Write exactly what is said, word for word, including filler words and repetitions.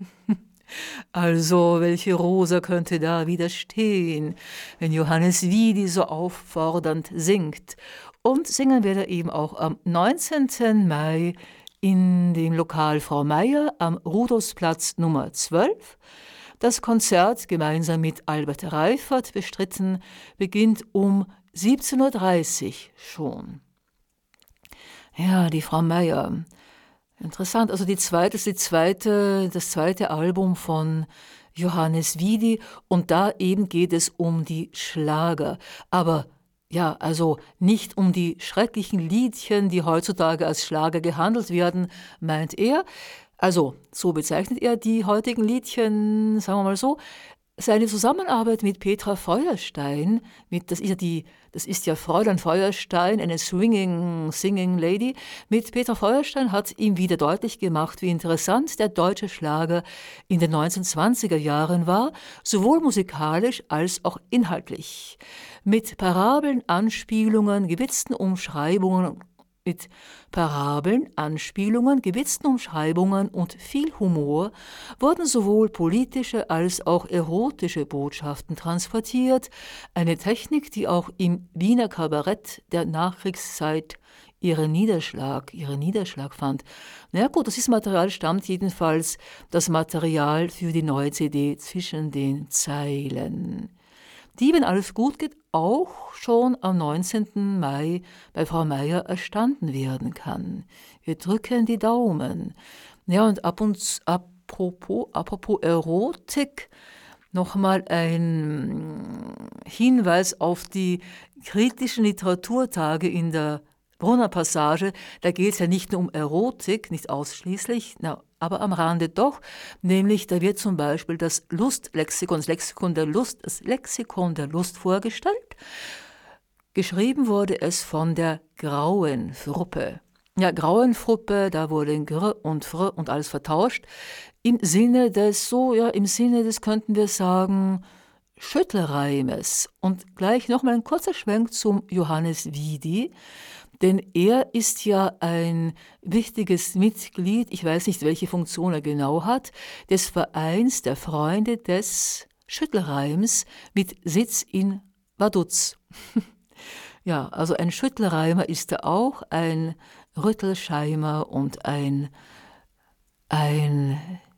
Also, welche Rosa könnte da widerstehen, wenn Johannes Wiedy so auffordernd singt? Und singen wir da eben auch am neunzehnten Mai in dem Lokal Frau Meier am Rudolfsplatz Nummer zwölf. Das Konzert, gemeinsam mit Albert Reifert bestritten, beginnt um siebzehn Uhr dreißig schon. Ja, die Frau Meier. Interessant, also die zweite, das, die zweite, das zweite Album von Johannes Wiedy und da eben geht es um die Schlager. Aber ja, also nicht um die schrecklichen Liedchen, die heutzutage als Schlager gehandelt werden, meint er. Also so bezeichnet er die heutigen Liedchen, sagen wir mal so. Seine Zusammenarbeit mit Petra Feuerstein, mit, das ist ja die, das ist ja Fräulein Feuerstein, eine swinging, singing Lady. Mit Petra Feuerstein hat ihm wieder deutlich gemacht, wie interessant der deutsche Schlager in den neunzehnhundertzwanziger Jahren war, sowohl musikalisch als auch inhaltlich. Mit Parabeln, Anspielungen, gewitzten Umschreibungen mit Parabeln, Anspielungen, gewitzten Umschreibungen und viel Humor wurden sowohl politische als auch erotische Botschaften transportiert, eine Technik, die auch im Wiener Kabarett der Nachkriegszeit ihren Niederschlag, ihren Niederschlag fand. Na ja, gut, das ist Material, stammt jedenfalls das Material für die neue C D zwischen den Zeilen. Die, wenn alles gut geht, auch schon am neunzehnten Mai bei Frau Meier erstanden werden kann. Wir drücken die Daumen. Ja, und ab und apropos, apropos Erotik, nochmal ein Hinweis auf die kritischen Literaturtage in der Brunner Passage. Da geht es ja nicht nur um Erotik, nicht ausschließlich, na, aber am Rande doch, nämlich da wird zum Beispiel das Lustlexikon, das Lexikon der Lust, das Lexikon der Lust vorgestellt. Geschrieben wurde es von der Grauenfruppe. Ja, Grauenfruppe, da wurde Gr und Fr und alles vertauscht. Im Sinne des, so, ja, im Sinne des, könnten wir sagen, Schüttelreimes. Und gleich nochmal ein kurzer Schwenk zum Johannes Wiedy. Denn er ist ja ein wichtiges Mitglied, ich weiß nicht, welche Funktion er genau hat, des Vereins der Freunde des Schüttelreims mit Sitz in Vaduz. Ja, also ein Schüttelreimer ist er auch, ein Rüttelscheimer und ein, ein